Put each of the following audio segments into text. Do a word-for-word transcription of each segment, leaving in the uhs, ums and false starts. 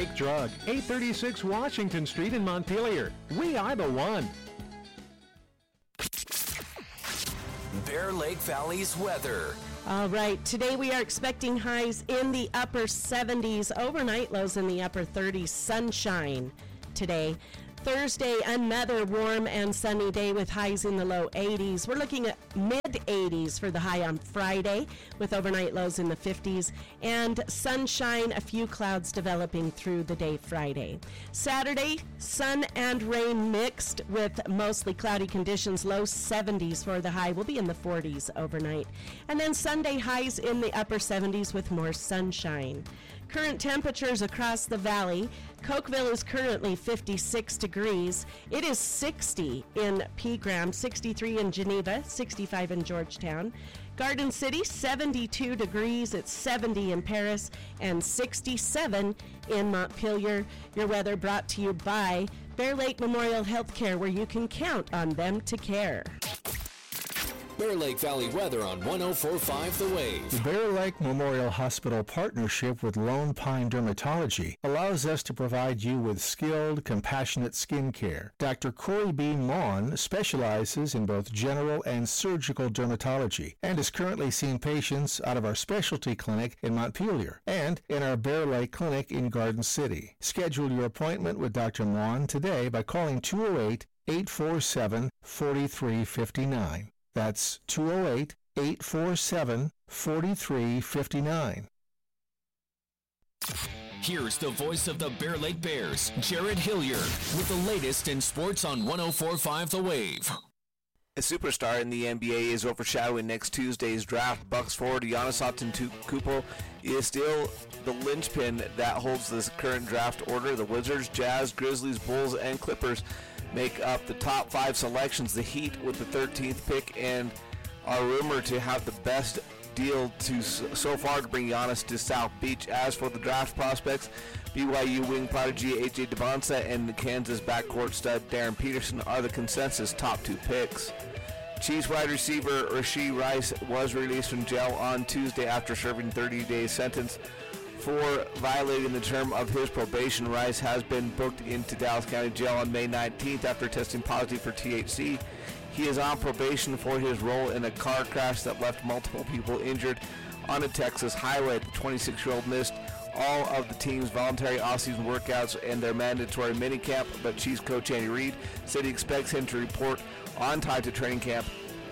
Lake Drug, eight thirty-six Washington Street in Montpelier. We are the one. Bear Lake Valley's weather. All right, today we are expecting highs in the upper seventies, overnight lows in the upper thirties, sunshine today. Thursday, another warm and sunny day with highs in the low eighties. We're looking at mid eighties for the high on Friday with overnight lows in the fifties and sunshine, a few clouds developing through the day Friday. Saturday, sun and rain mixed with mostly cloudy conditions, low seventies for the high. Will be in the forties overnight. And then Sunday, highs in the upper seventies with more sunshine. Current temperatures across the valley. Cokeville is currently fifty-six degrees. It is sixty in Pegram, sixty-three in Geneva, sixty-five in Georgetown. Garden City, seventy-two degrees. It's seventy in Paris and sixty-seven in Montpelier. Your weather brought to you by Bear Lake Memorial Healthcare, where you can count on them to care. Bear Lake Valley weather on one oh four point five The Wave. The Bear Lake Memorial Hospital partnership with Lone Pine Dermatology allows us to provide you with skilled, compassionate skin care. Doctor Corey B. Maughan specializes in both general and surgical dermatology and is currently seeing patients out of our specialty clinic in Montpelier and in our Bear Lake Clinic in Garden City. Schedule your appointment with Doctor Maughan today by calling two oh eight, eight four seven, four three five nine. That's two oh eight, eight four seven, four three five nine. Here's the voice of the Bear Lake Bears, Jared Hillier, with the latest in sports on one oh four point five The Wave. A superstar in the N B A is overshadowing next Tuesday's draft. Bucks forward Giannis Antetokounmpo is still the linchpin that holds this current draft order. The Wizards, Jazz, Grizzlies, Bulls, and Clippers make up the top five selections. The Heat with the thirteenth pick and are rumored to have the best deal to so far to bring Giannis to South Beach. As for the draft prospects, B Y U wing prodigy A J Devonta and the Kansas backcourt stud Darren Peterson are the consensus top two picks. Chiefs wide receiver Rashee Rice was released from jail on Tuesday after serving a thirty-day sentence for violating the term of his probation. Rice has been booked into Dallas County Jail on May nineteenth after testing positive for T H C. He is on probation for his role in a car crash that left multiple people injured on a Texas highway. The twenty-six-year-old missed all of the team's voluntary off-season workouts and their mandatory minicamp, but Chiefs coach Andy Reid said he expects him to report on time to training camp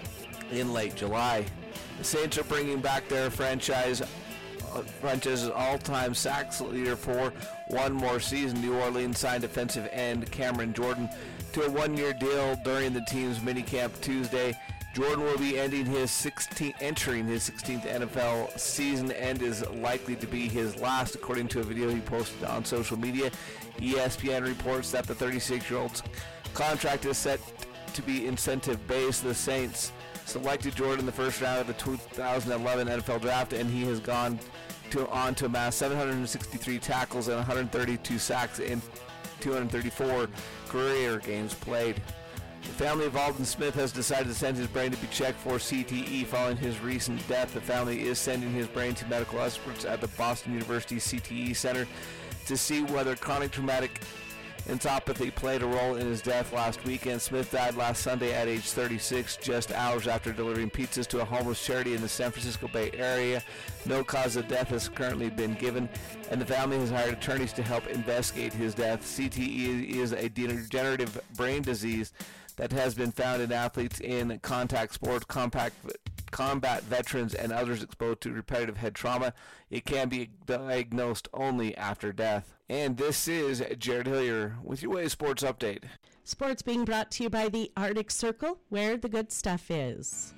in late July. The Saints are bringing back their franchise franchise's all-time sacks leader for one more season. New Orleans signed defensive end Cameron Jordan to a one-year deal during the team's minicamp Tuesday. Jordan will be ending his sixteenth, entering his sixteenth N F L season and is likely to be his last, according to a video he posted on social media. E S P N reports that the thirty-six-year-old's contract is set to be incentive-based. The Saints selected Jordan in the first round of the two thousand eleven N F L Draft, and he has gone to, on to amass seven hundred sixty-three tackles and one hundred thirty-two sacks in two hundred thirty-four career games played. The family of Alden Smith has decided to send his brain to be checked for C T E following his recent death. The family is sending his brain to medical experts at the Boston University C T E Center to see whether chronic traumatic encephalopathy played a role in his death last weekend. Smith died last Sunday at age thirty-six, just hours after delivering pizzas to a homeless charity in the San Francisco Bay Area. No cause of death has currently been given, and the family has hired attorneys to help investigate his death. C T E is a degenerative brain disease that has been found in athletes in contact sports, compact combat veterans, and others exposed to repetitive head trauma. It can be diagnosed only after death. And this is Jared Hillier with your Wave Sports Update. Sports being brought to you by the Arctic Circle, where the good stuff is.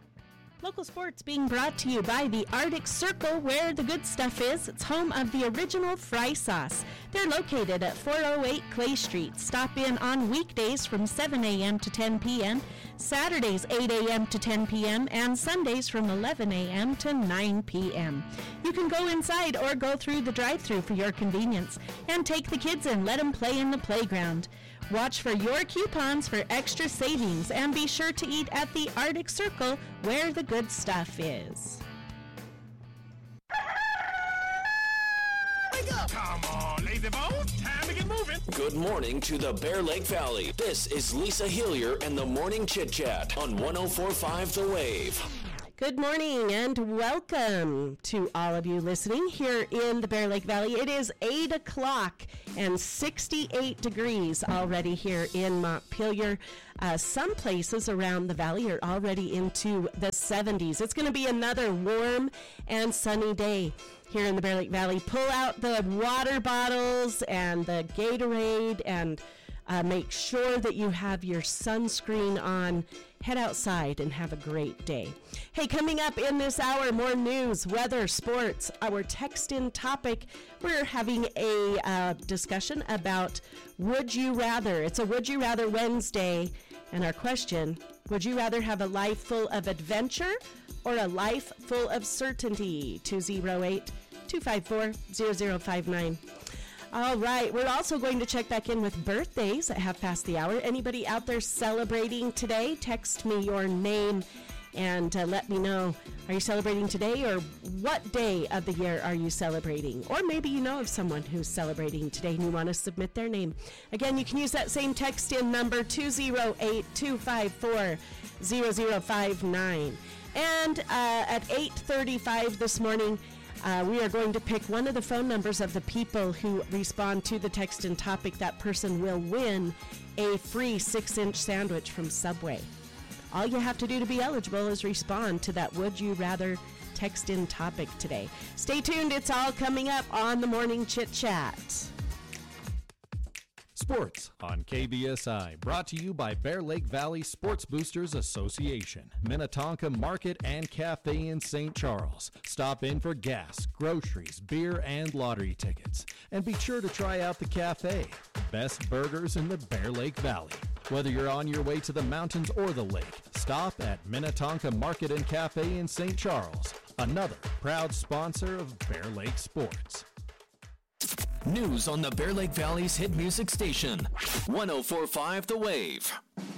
Local sports being brought to you by the Arctic Circle, where the good stuff is. It's home of the original fry sauce. They're located at four oh eight Clay Street. Stop in on weekdays from seven a.m. to ten p.m., Saturdays eight a.m. to ten p.m., and Sundays from eleven a.m. to nine p.m. You can go inside or go through the drive-thru for your convenience and take the kids in. Let them play in the playground. Watch for your coupons for extra savings and be sure to eat at the Arctic Circle, where the good stuff is. Wake up! Come on, lazy bones, time to get moving. Good morning to the Bear Lake Valley. This is Lisa Hillier and the Morning Chit Chat on one oh four point five The Wave. Good morning and welcome to all of you listening here in the Bear Lake Valley. It is eight o'clock and sixty-eight degrees already here in Montpelier. Uh, some places around the valley are already into the seventies. It's going to be another warm and sunny day here in the Bear Lake Valley. Pull out the water bottles and the Gatorade and uh, make sure that you have your sunscreen on. Head outside and have a great day. Hey, coming up in this hour, more news, weather, sports, our text-in topic. We're having a uh, discussion about Would You Rather. It's a Would You Rather Wednesday, and our question, would you rather have a life full of adventure or a life full of certainty? two oh eight, two five four, zero zero five nine. All right, we're also going to check back in with birthdays at half past the hour. Anybody out there celebrating today, text me your name and uh, let me know, are you celebrating today, or what day of the year are you celebrating? Or maybe you know of someone who's celebrating today and you want to submit their name. Again, you can use that same text-in number, two oh eight, two five four, zero zero five nine. And uh, at eight thirty-five this morning, Uh, we are going to pick one of the phone numbers of the people who respond to the text and topic. That person will win a free six-inch sandwich from Subway. All you have to do to be eligible is respond to that Would You Rather text in topic today. Stay tuned. It's all coming up on the Morning Chit Chat. Sports on K B S I, brought to you by Bear Lake Valley Sports Boosters Association, Minnetonka Market and Cafe in Saint Charles. Stop in for gas, groceries, beer, and lottery tickets. And be sure to try out the cafe. Best burgers in the Bear Lake Valley. Whether you're on your way to the mountains or the lake, stop at Minnetonka Market and Cafe in Saint Charles, another proud sponsor of Bear Lake Sports. News on the Bear Lake Valley's hit music station, one oh four point five The Wave.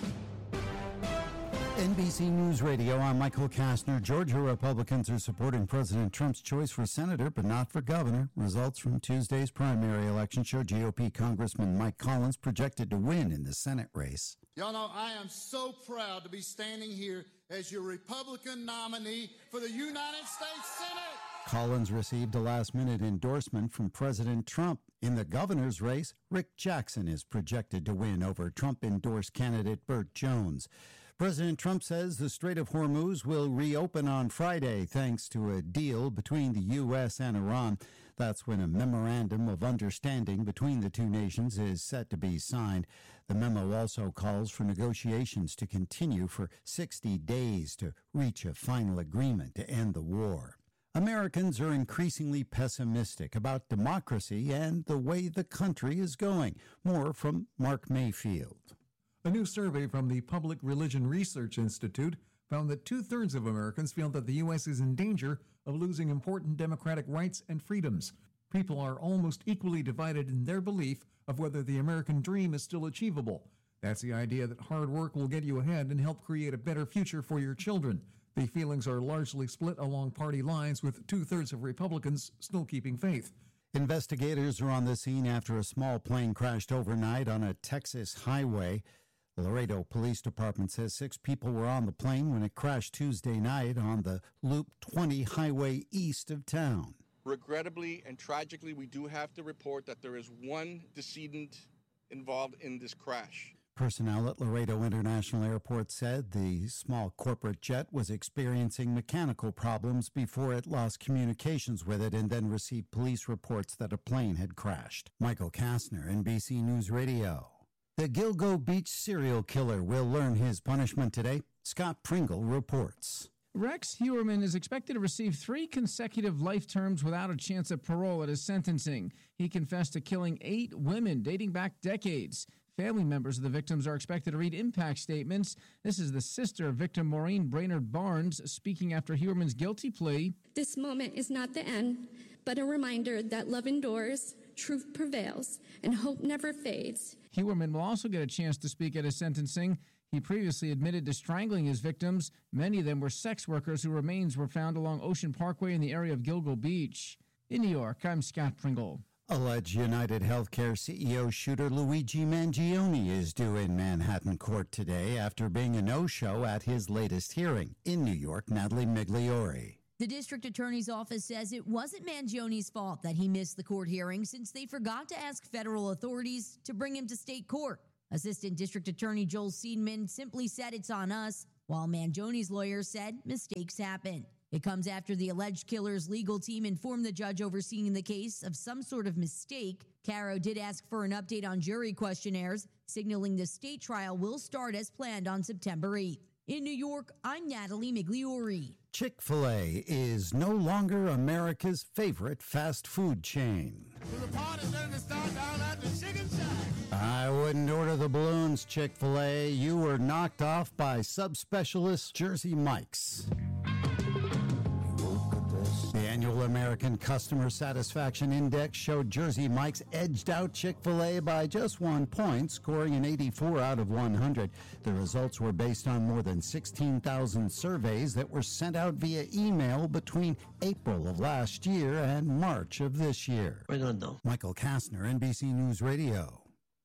N B C News Radio, I'm Michael Kastner. Georgia Republicans are supporting President Trump's choice for senator, but not for governor. Results from Tuesday's primary election show G O P Congressman Mike Collins projected to win in the Senate race. Y'all know I am so proud to be standing here as your Republican nominee for the United States Senate. Collins received a last-minute endorsement from President Trump. In the governor's race, Rick Jackson is projected to win over Trump-endorsed candidate Burt Jones. President Trump says the Strait of Hormuz will reopen on Friday thanks to a deal between the U S and Iran. That's when a memorandum of understanding between the two nations is set to be signed. The memo also calls for negotiations to continue for sixty days to reach a final agreement to end the war. Americans are increasingly pessimistic about democracy and the way the country is going. More from Mark Mayfield. A new survey from the Public Religion Research Institute found that two-thirds of Americans feel that the U S is in danger of losing important democratic rights and freedoms. People are almost equally divided in their belief of whether the American dream is still achievable. That's the idea that hard work will get you ahead and help create a better future for your children. The feelings are largely split along party lines, with two-thirds of Republicans still keeping faith. Investigators are on the scene after a small plane crashed overnight on a Texas highway. The Laredo Police Department says six people were on the plane when it crashed Tuesday night on the Loop twenty highway east of town. Regrettably and tragically, we do have to report that there is one decedent involved in this crash. Personnel at Laredo International Airport said the small corporate jet was experiencing mechanical problems before it lost communications with it and then received police reports that a plane had crashed. Michael Kastner, N B C News Radio. The Gilgo Beach serial killer will learn his punishment today. Scott Pringle reports. Rex Heuermann is expected to receive three consecutive life terms without a chance of parole at his sentencing. He confessed to killing eight women dating back decades. Family members of the victims are expected to read impact statements. This is the sister of victim Maureen Brainerd Barnes speaking after Heuermann's guilty plea. This moment is not the end, but a reminder that love endures, truth prevails, and hope never fades. Heuermann will also get a chance to speak at his sentencing. He previously admitted to strangling his victims. Many of them were sex workers whose remains were found along Ocean Parkway in the area of Gilgo Beach. In New York, I'm Scott Pringle. Alleged United Healthcare C E O shooter Luigi Mangione is due in Manhattan court today after being a no-show at his latest hearing. In New York, Natalie Migliori. The district attorney's office says it wasn't Mangione's fault that he missed the court hearing since they forgot to ask federal authorities to bring him to state court. Assistant District Attorney Joel Seidman simply said it's on us, while Mangione's lawyer said mistakes happen. It comes after the alleged killer's legal team informed the judge overseeing the case of some sort of mistake. Caro did ask for an update on jury questionnaires, signaling the state trial will start as planned on September eighth. In New York, I'm Natalie Migliori. Chick-fil-A is no longer America's favorite fast food chain. I wouldn't order the balloons, Chick-fil-A. You were knocked off by subspecialist Jersey Mike's. The annual American Customer Satisfaction Index showed Jersey Mike's edged out Chick-fil-A by just one point, scoring an eighty-four out of one hundred. The results were based on more than sixteen thousand surveys that were sent out via email between April of last year and March of this year. I don't know. Michael Kastner, N B C News Radio.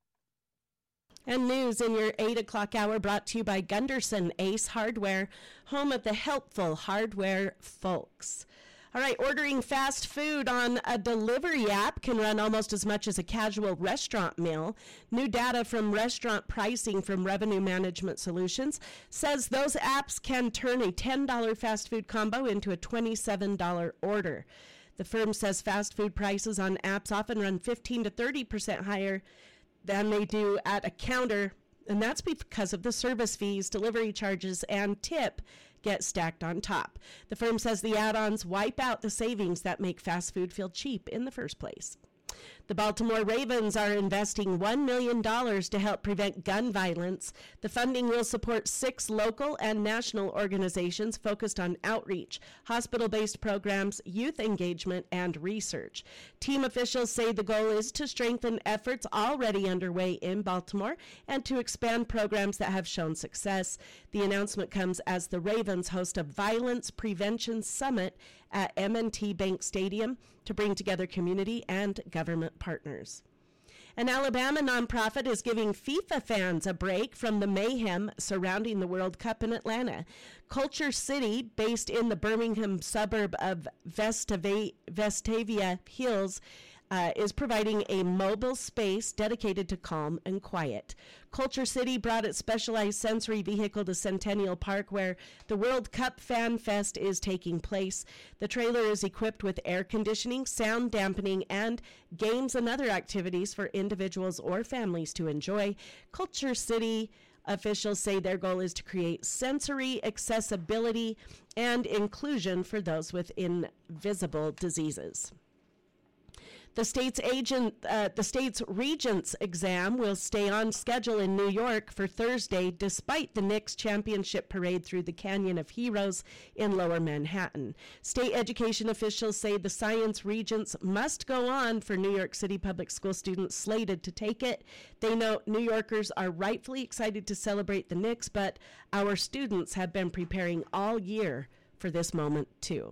And news in your eight o'clock hour brought to you by Gunderson Ace Hardware, home of the helpful hardware folks. All right, ordering fast food on a delivery app can run almost as much as a casual restaurant meal. New data from Restaurant Pricing from Revenue Management Solutions says those apps can turn a ten dollars fast food combo into a twenty-seven dollars order. The firm says fast food prices on apps often run fifteen to thirty percent higher than they do at a counter, and that's because of the service fees, delivery charges, and tip get stacked on top. The firm says the add-ons wipe out the savings that make fast food feel cheap in the first place. The Baltimore Ravens are investing one million dollars to help prevent gun violence. The funding will support six local and national organizations focused on outreach, hospital-based programs, youth engagement, and research. Team officials say the goal is to strengthen efforts already underway in Baltimore and to expand programs that have shown success. The announcement comes as the Ravens host a Violence Prevention Summit at M and T Bank Stadium to bring together community and government partners. An Alabama nonprofit is giving FIFA fans a break from the mayhem surrounding the World Cup in Atlanta. Culture City, based in the Birmingham suburb of Vestavia, Vestavia Hills, Uh, is providing a mobile space dedicated to calm and quiet. Culture City brought its specialized sensory vehicle to Centennial Park, where the World Cup Fan Fest is taking place. The trailer is equipped with air conditioning, sound dampening, and games and other activities for individuals or families to enjoy. Culture City officials say their goal is to create sensory accessibility and inclusion for those with invisible diseases. The state's agent, uh, the state's regents exam will stay on schedule in New York for Thursday, despite the Knicks championship parade through the Canyon of Heroes in Lower Manhattan. State education officials say the science regents must go on for New York City public school students slated to take it. They note New Yorkers are rightfully excited to celebrate the Knicks, but our students have been preparing all year for this moment too.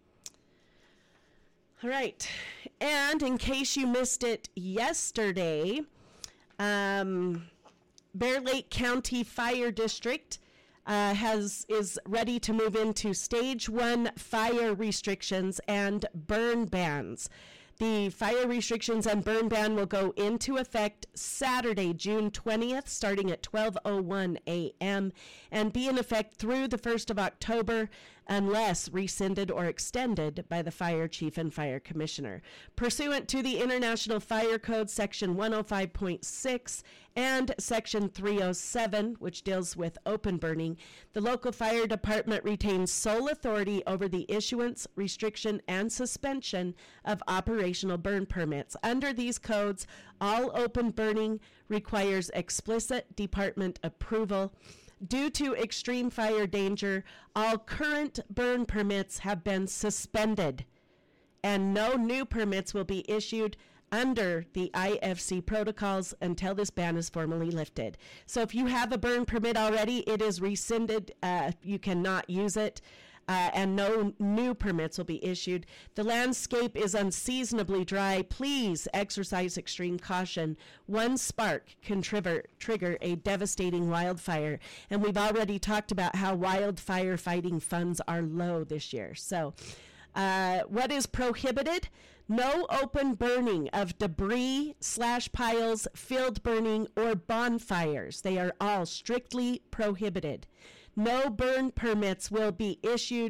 All right, and in case you missed it yesterday, um, Bear Lake County Fire District uh, has is ready to move into stage one fire restrictions and burn bans. The fire restrictions and burn ban will go into effect Saturday, June twentieth, starting at twelve oh one a.m. and be in effect through the first of October unless rescinded or extended by the fire chief and fire commissioner. Pursuant to the International Fire Code, Section one oh five point six and Section three oh seven, which deals with open burning, the local fire department retains sole authority over the issuance, restriction, and suspension of operational burn permits. Under these codes, all open burning requires explicit department approval. Due to extreme fire danger, all current burn permits have been suspended, and no new permits will be issued under the I F C protocols until this ban is formally lifted. So if you have a burn permit already, it is rescinded. Uh, you cannot use it. uh, and no new permits will be issued. The landscape is unseasonably dry. Please exercise extreme caution. One spark can trigger, trigger a devastating wildfire, and we've already talked about how wildfire fighting funds are low this year. So uh, what is prohibited? No open burning of debris slash piles, field burning, or bonfires. They are all strictly prohibited. No burn permits will be issued